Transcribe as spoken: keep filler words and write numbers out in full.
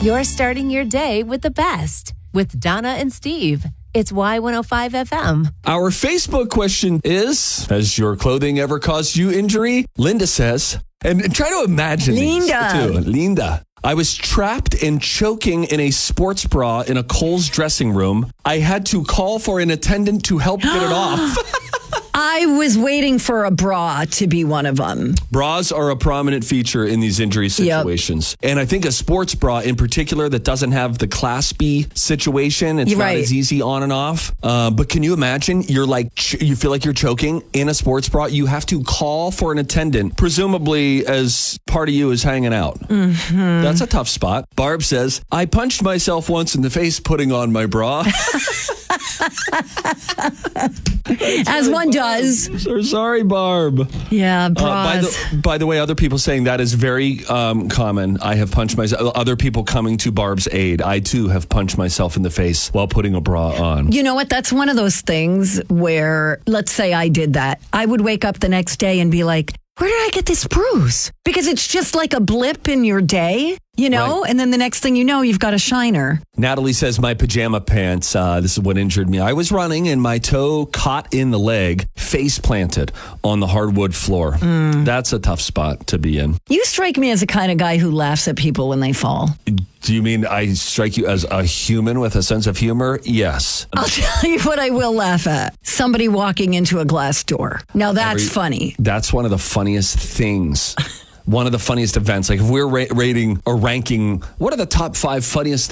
You're starting your day with the best with Donna and Steve. It's Y one oh five F M. Our Facebook question is, has your clothing ever caused you injury? Linda says, and try to imagine Linda. these too. Linda. I was trapped and choking in a sports bra in a Kohl's dressing room. I had to call for an attendant to help get it off. I was waiting for a bra to be one of them. Bras are a prominent feature in these injury situations. Yep. And I think a sports bra in particular that doesn't have the claspy situation, it's You're not right. as easy on and off. Uh, but can you imagine you're like, ch- you feel like you're choking in a sports bra? You have to call for an attendant, presumably as part of you is hanging out. Mm-hmm. That's a tough spot. Barb says, I punched myself once in the face putting on my bra. As one does. So sorry, Barb. Yeah, bras. Uh, by, the, by the way, other people saying that is very um, common. I have punched myself. Other people coming to Barb's aid. I, too, have punched myself in the face while putting a bra on. You know what? That's one of those things where, let's say I did that. I would wake up the next day and be like, where did I get this bruise? Because it's just like a blip in your day, you know? Right. And then the next thing you know, you've got a shiner. Natalie says, my pajama pants, uh, this is what injured me. I was running and my toe caught in the leg, face planted on the hardwood floor. Mm. That's a tough spot to be in. You strike me as the kind of guy who laughs at people when they fall. Do you mean I strike you as a human with a sense of humor? Yes. I'll tell you what I will laugh at. Somebody walking into a glass door. Now that's Every, funny. That's one of the funniest things. One of the funniest events. Like if we're ra- rating or ranking, what are the top five funniest things